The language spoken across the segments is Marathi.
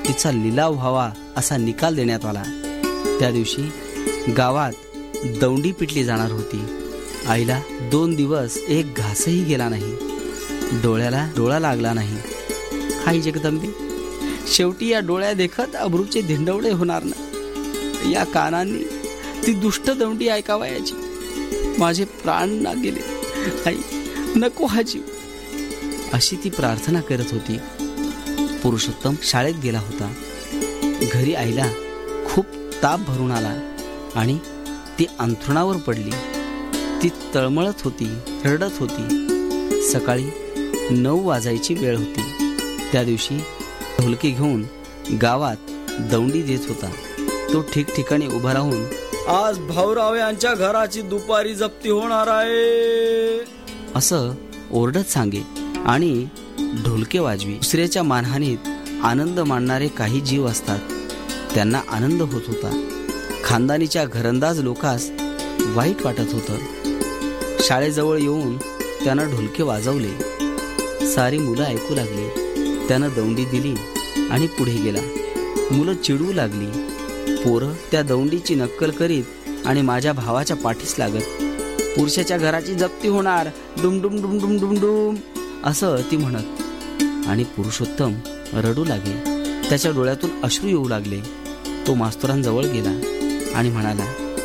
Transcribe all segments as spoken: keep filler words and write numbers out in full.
तिचा लिलाव व्हावा असा निकाल देण्यात आला. त्या दिवशी गावात दौंडी पिटली जाणार होती. आईला दोन दिवस एक घासही गेला नाही, डोळ्याला डोळा लागला नाही. आई जगदंबे, शेवटी या डोळ्या देखत अब्रूचे धिंडवडे होणार ना. या कानांनी ती दुष्ट दौंडी ऐकावयाची. माझे प्राण ना गेले. आई नको हा जीव, अशी ती प्रार्थना करत होती. पुरुषोत्तम शाळेत गेला होता. घरी आईला खूप ताप भरून आला आणि ती अंथरुणावर पडली. ती तळमळत होती, रडत होती. सकाळी नऊ वाजायची वेळ होती. त्या दिवशी ढोलकी घेऊन गावात दौंडी देत होता. तो ठिकठिकाणी उभा राहून, आज भाऊराव यांच्या घराची दुपारी जप्ती होणार आहे, असं ओरडत सांगे आणि ढोलके वाजवी. दुसऱ्याच्या मानहानीत आनंद मानणारे काही जीव असतात, त्यांना आनंद होत होता. खानदानीच्या घरंदाज लोकास वाईट वाटत होतं. शाळेजवळ येऊन त्यानं ढोलके वाजवले. सारी मुलं ऐकू लागली. त्यानं दौंडी दिली आणि पुढे गेला. मुलं चिडवू लागली. पोरं त्या दौंडीची नक्कल करीत आणि माझ्या भावाच्या पाठीस लागत, पुरुषाच्या घराची जप्ती होणार, डुम डुम डुम डुम डुम डुम असं ती म्हणत. आणि पुरुषोत्तम रडू लागले. त्याच्या डोळ्यातून अश्रू येऊ लागले. तो मास्तरांजवळ गेला आणि म्हणाला,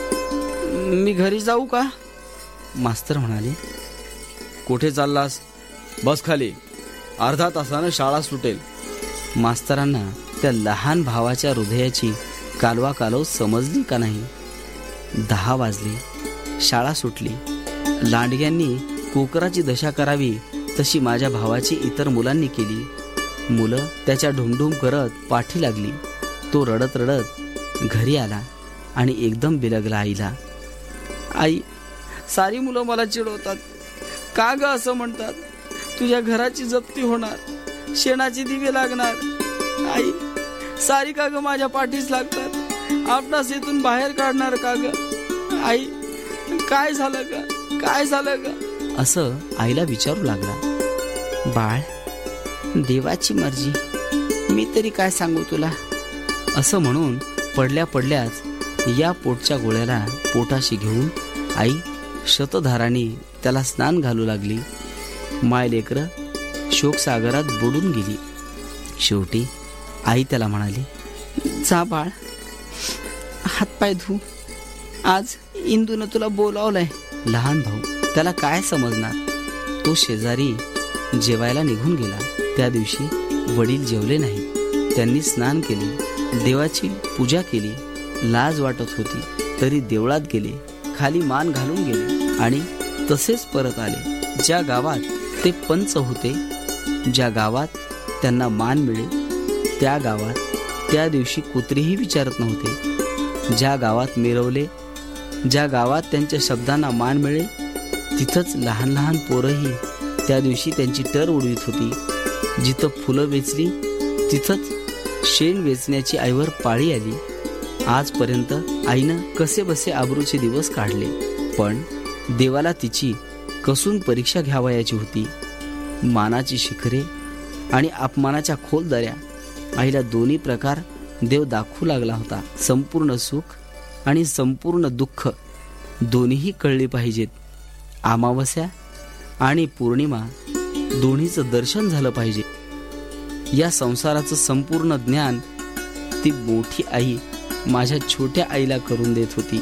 मी घरी जाऊ का? मास्तर म्हणाले, कुठे चाललास? बस खाली, अर्धा तासानं शाळा सुटेल. मास्तरांना त्या लहान भावाच्या हृदयाची कालवा कालव समजली का नाही. दहा वाजले. शाळा सुटली. लांडग्यांनी कुकराची दशा करावी तशी माझ्या भावाची इतर मुलांनी केली. मुलं त्याच्या ढुमढुम करत पाठी लागली. तो रडत रडत घरी आला आणि एकदम बिलगला आईला. आई, सारी मुलं मला चिडवतात. का ग असं म्हणतात? तुझ्या घराची जप्ती होणार, शेणाचे दिवे लागणार. आई, सारी का ग माझ्या पाठीस लागतात? आपणास इथून बाहेर काढणार का ग? आई, काय झालं ग? काय झालं ग? असं आईला विचारू लागला. बाळ, देवाची मर्जी, मी तरी काय सांगू तुला, असं म्हणून पडल्या पडल्याच या पोटच्या गोळ्याला पोटाशी घेऊन आई शतधाराने त्याला स्नान घालू लागली. माय लेकरं शोकसागरात बुडून गेली. शेवटी आई त्याला म्हणाली, जा बाळ, हातपाय धू, आज इंदूनं तुला बोलावलंय. लहान भाऊ त्याला काय समजणार. तो शेजारी जेवायला निघून गेला. त्या दिवशी वडील जेवले नाही. त्यांनी स्नान केले, देवाची पूजा केली. लाज वाटत होती तरी देवळात गेले, खाली मान घालून गेले आणि तसेच परत आले. ज्या गावात ते पंच होते, ज्या गावात त्यांना मान मिळे, त्या गावात त्या दिवशी कुत्रेही विचारत नव्हते. ज्या गावात मिरवले, ज्या गावात त्यांच्या शब्दांना मान मिळे, तिथंच लहान लहान पोरंही त्या दिवशी त्यांची टर उडवीत होती. जिथं फुलं वेचली तिथंच शेण वेचण्याची आईवर पाळी आली. आजपर्यंत आईनं कसे बसे आबरूचे दिवस काढले, पण देवाला तिची कसून परीक्षा घ्यावयाची होती. मानाची शिखरे आणि अपमानाच्या खोल दऱ्या आईला दोन्ही प्रकार देव दाखवू लागला होता. संपूर्ण सुख आणि संपूर्ण दुःख दोन्हीही कळली पाहिजेत. अमावस्या आणि पौर्णिमा दोन्हीचं दर्शन झालं पाहिजे. या संसाराचं संपूर्ण ज्ञान ती मोठी आई माझ्या छोट्या आईला करून देत होती.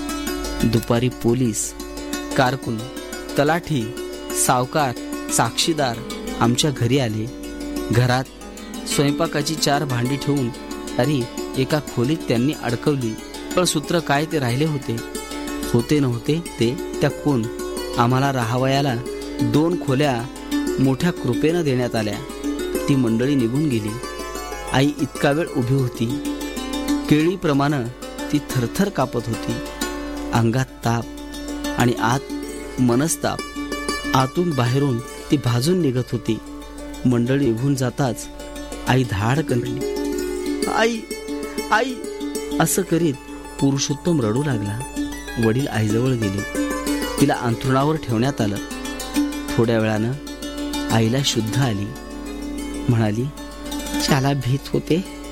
दुपारी पोलीस, कारकून, तलाठी, सावकार, साक्षीदार आमच्या घरी आले. घरात स्वयंपाकाची चार भांडी ठेवून अरे एका खोलीत त्यांनी अडकवली. पण सूत्र काय ते राहिले होते. होते नव्हते ते त्या कोण आम्हाला राहावयाला दोन खोल्या मोठ्या कृपेनं देण्यात आल्या. ती मंडळी निघून गेली. आई इतका वेळ उभी होती. केळीप्रमाणे ती थरथर कापत होती. अंगात ताप आणि आत मनस्ताप. आतून बाहेरून ती भाजून निघत होती. मंडळी निघून जाताच आई धाडकन रडली. आई आई असं करीत पुरुषोत्तम रडू लागला. वडील आईजवळ गेले. तिला अंथरुणावर ठेवण्यात आलं. थोड्या वेळानं आईला शुद्ध आली. म्हणाली, ज्याला भीत होते